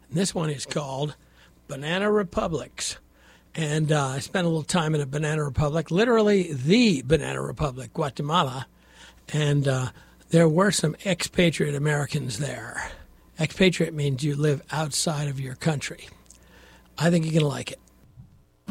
This one is called Banana Republics. And I spent a little time in a banana republic, literally the banana republic, Guatemala. And there were some expatriate Americans there. Expatriate means you live outside of your country. I think you're going to like it.